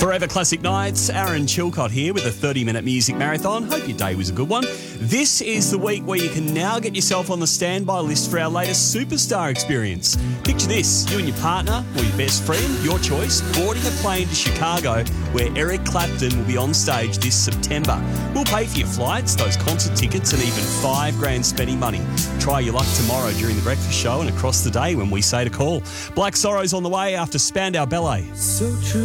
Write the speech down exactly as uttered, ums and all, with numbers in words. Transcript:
Forever Classic Nights, Aaron Chilcott here with a thirty minute music marathon. Hope your day was a good one. This is the week where you can now get yourself on the standby list for our latest superstar experience. Picture this, you and your partner or your best friend, your choice, boarding a plane to Chicago where Eric Clapton will be on stage this September. We'll pay for your flights, those concert tickets and even five grand spending money. Try your luck tomorrow during the breakfast show and across the day when we say to call. Black Sorrow's on the way after Spandau Ballet. So true.